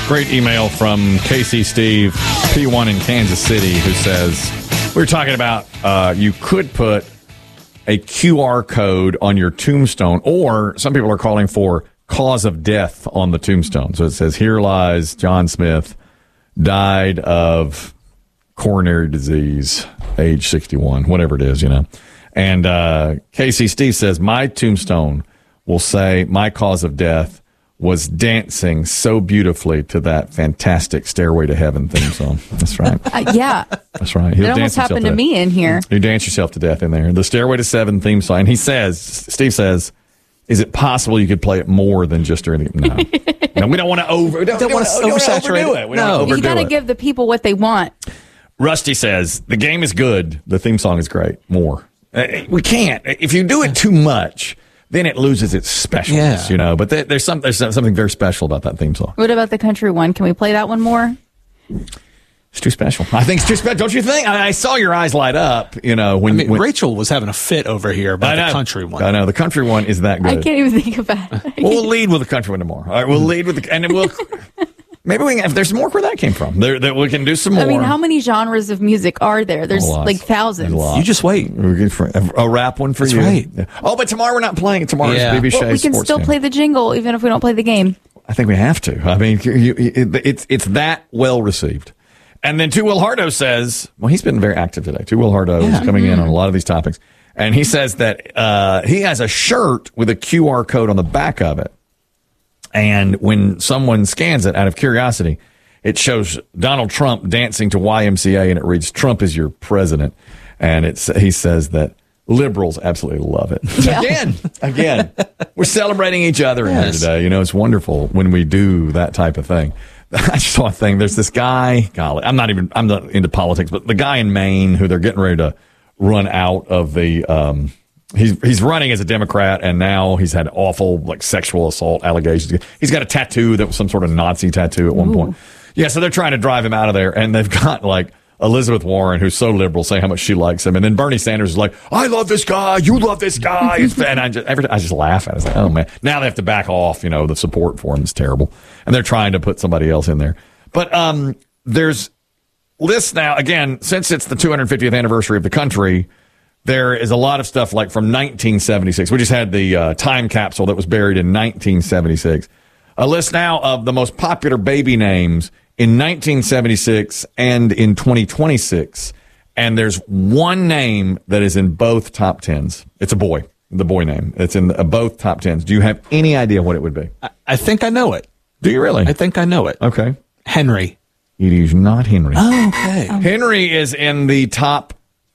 Great email from Casey Steve, P1 in Kansas City, who says, we were talking about you could put a QR code on your tombstone, or some people are calling for cause of death on the tombstone. So it says, here lies John Smith, died of coronary disease, age 61, whatever it is, you know. And Casey Steve says, my tombstone will say my cause of death was dancing so beautifully to that fantastic Stairway to Heaven theme song. That's right. Yeah. That's right. It almost happened to me in here. You dance yourself to death in there. The Stairway to Heaven theme song. And he says, Steve says, is it possible you could play it more than just during the... No. No, we don't want to oversaturate it. We don't want to overdo you got to it. give the people what they want. Rusty says, the game is good. The theme song is great. More. We can't. If you do it too much, then it loses its specialness, you know. But there's something very special about that theme song. What about the country one? Can we play that one more? It's too special. I think it's too special. Don't you think? I saw your eyes light up, you know. When Rachel was having a fit over here about the country one. I know. The country one is that good. I can't even think about it. We'll lead with the country one tomorrow. All right, we'll lead with and then we'll... Maybe we can, if there's more where that came from, we can do some more. I mean, how many genres of music are there? There's like thousands. You just wait. A rap one for That's you. Right. Yeah. Oh, but tomorrow we're not playing it. Tomorrow's BB Shea we can Sports still Game. play the jingle even if we don't play the game. I think we have to. I mean, it's that well received. And then Two Will Hardo says, well, he's been very active today. Two Will Hardo is coming in on a lot of these topics. And he says that he has a shirt with a QR code on the back of it. And when someone scans it out of curiosity, it shows Donald Trump dancing to YMCA, and it reads, Trump is your president. And he says that liberals absolutely love it. Yeah. Again, we're celebrating each other in here today. You know, it's wonderful when we do that type of thing. I just saw a thing. There's this guy, golly, I'm not into politics, but the guy in Maine who they're getting ready to run out of the, he's running as a Democrat, and now he's had awful like sexual assault allegations. He's got a tattoo that was some sort of Nazi tattoo at one point. Yeah, so they're trying to drive him out of there, and they've got like Elizabeth Warren, who's so liberal, saying how much she likes him, and then Bernie Sanders is like, "I love this guy, you love this guy," and I just laugh at it. It's like, oh man, now they have to back off. You know, the support for him is terrible, and they're trying to put somebody else in there. But there's lists now. Again, since it's the 250th anniversary of the country, there is a lot of stuff like from 1976. We just had the time capsule that was buried in 1976. A list now of the most popular baby names in 1976 and in 2026. And there's one name that is in both top tens. It's a boy, the boy name. It's in both top tens. Do you have any idea what it would be? I think I know it. Do you really? I think I know it. Okay. Henry. It is not Henry. Oh, okay. Henry is in the top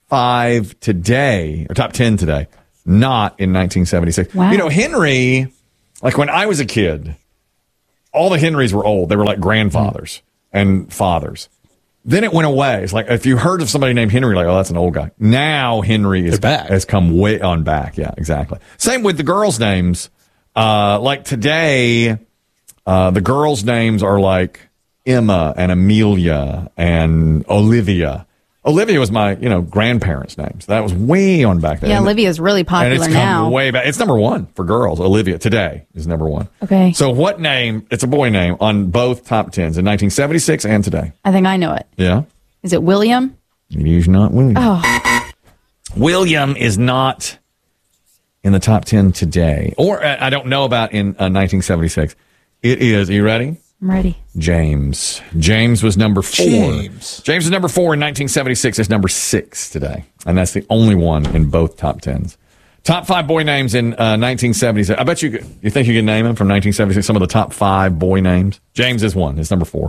5 today, or top 10 today, not in 1976. Wow. You know, Henry, like when I was a kid, all the Henrys were old. They were like grandfathers and fathers. Then it went away. It's like if you heard of somebody named Henry, like, oh, that's an old guy. Now Henry has come way on back. Yeah, exactly. Same with the girls' names. Like today, the girls' names are like Emma and Amelia and Olivia. Olivia was my, grandparents' names. That was way on back then. Yeah, Olivia's really popular and it's now. Come way back. It's number 1 for girls. Olivia today is number 1. Okay. So what name? It's a boy name on both top 10s in 1976 and today. I think I know it. Yeah. Is it William? It is not William. Oh. William is not in the top 10 today, or I don't know about in 1976. It is. Are you ready? I'm ready. James. James was number 4. James was number 4 in 1976. It's number 6 today. And that's the only one in both top 10s. Top 5 boy names in 1976. I bet you think you can name them from 1976, some of the top 5 boy names. James is one. It's number 4.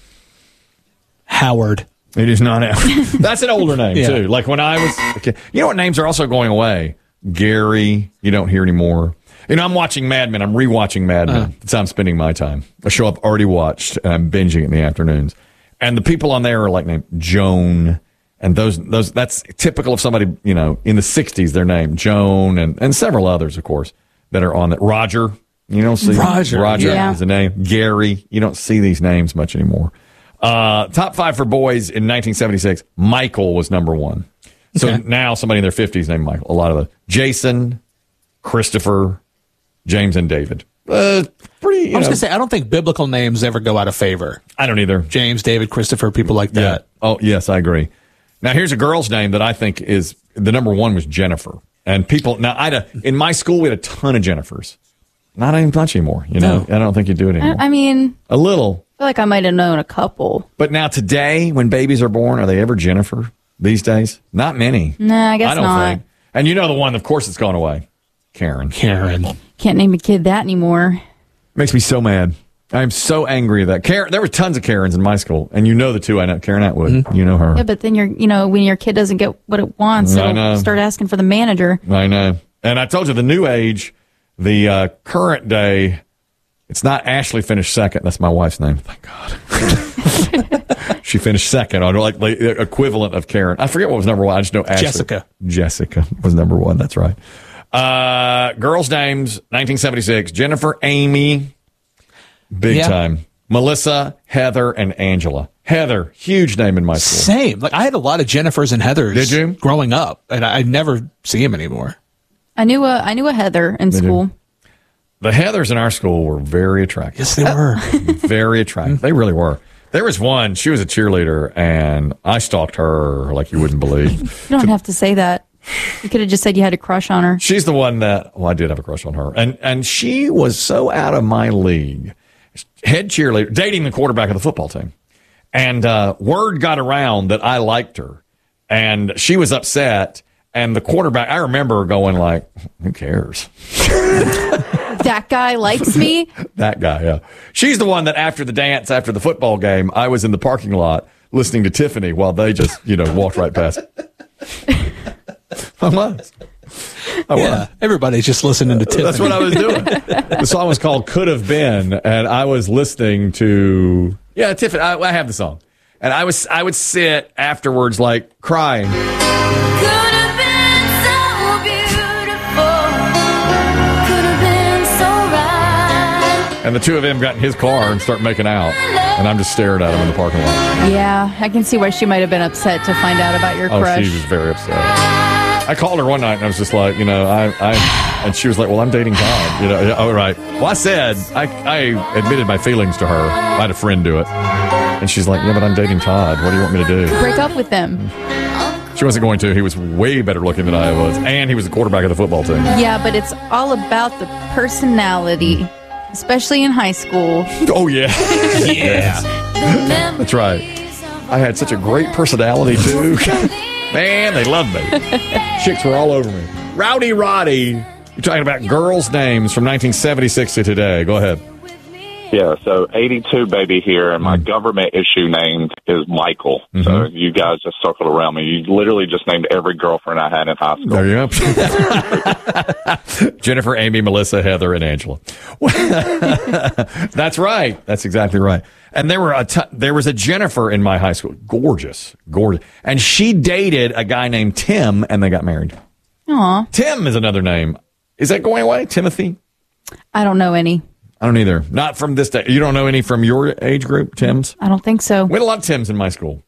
Howard. It is not Howard. That's an older name, too. Like when I was a kid. You know what names are also going away? Gary, you don't hear anymore. I'm watching Mad Men. I'm rewatching Mad Men. That's how I'm spending my time. A show I've already watched, and I'm binging it in the afternoons. And the people on there are like named Joan, and those that's typical of somebody, in the 60s, their name, Joan, and several others, of course, that are on that. Roger, you don't see Roger is a name. Gary, you don't see these names much anymore. Top 5 for boys in 1976, Michael was number 1. So now somebody in their 50s named Michael. A lot of the Jason, Christopher, James, and David. pretty. I was going to say, I don't think biblical names ever go out of favor. I don't either. James, David, Christopher, people like that. Yeah. Oh, yes, I agree. Now, here's a girl's name that I think is the number one was Jennifer. And people, now, in my school, we had a ton of Jennifers. Not even much anymore, you know? I don't think you do it anymore. I mean, a little. I feel like I might have known a couple. But now today, when babies are born, are they ever Jennifer these days? Not many. Nah, I guess not. I don't think. And you know the one, of course, that's gone away. Karen. Can't name a kid that anymore. Makes me so mad. I'm so angry that Karen. There were tons of Karens in my school, and you know the two I know. Karen Atwood, you know her. Yeah, but then when your kid doesn't get what it wants, it'll start asking for the manager. I know. And I told you the new age, the current day, it's not Ashley finished second. That's my wife's name. Thank God. She finished second on like the equivalent of Karen. I forget what was number one. I just know Ashley. Jessica was number one. That's right. Girls' names, 1976. Jennifer, Amy, big time. Melissa, Heather, and Angela. Heather, huge name in my school. Same. Like I had a lot of Jennifers and Heathers. Did you? Growing up, and I never see them anymore. I knew a Heather in school. The Heathers in our school were very attractive. Yes, they were. Very attractive. They really were. There was one, she was a cheerleader, and I stalked her like you wouldn't believe. You don't have to say that. You could have just said you had a crush on her. She's the one that, I did have a crush on her. And she was so out of my league. Head cheerleader, dating the quarterback of the football team. And word got around that I liked her. And she was upset. And the quarterback, I remember going like, who cares? That guy likes me? That guy, yeah. She's the one that after the dance, after the football game, I was in the parking lot listening to Tiffany while they just, walked right past. I was. Everybody's just listening to Tiffany. That's what I was doing. The song was called Could Have Been, and I was listening to, Tiffany. I have the song. And I would sit afterwards like crying. Could have been so beautiful. Could have been so right. And the two of them got in his car and start making out. And I'm just staring at him in the parking lot. Yeah, I can see why she might have been upset to find out about your crush. Oh, she was very upset. I called her one night and I was just like, and she was like, well, I'm dating Todd. All right. Well, I admitted my feelings to her. I had a friend do it. And she's like, yeah, but I'm dating Todd. What do you want me to do? Break up with him. She wasn't going to. He was way better looking than I was. And he was the quarterback of the football team. Yeah, but it's all about the personality, especially in high school. Oh, yeah. Yeah. That's right. I had such a great personality, too. Man, they loved me. Chicks were all over me. Rowdy Roddy. You're talking about girls' names from 1976 to today. Go ahead. Yeah, so 82 baby here, and my government issue name is Michael. Mm-hmm. So you guys just circled around me. You literally just named every girlfriend I had in high school. There you go. Jennifer, Amy, Melissa, Heather, and Angela. That's right. That's exactly right. And there was a Jennifer in my high school. Gorgeous. And she dated a guy named Tim, and they got married. Aw. Tim is another name. Is that going away? Timothy? I don't know any. I don't either. Not from this day. You don't know any from your age group, Tims? I don't think so. We had a lot of Tims in my school.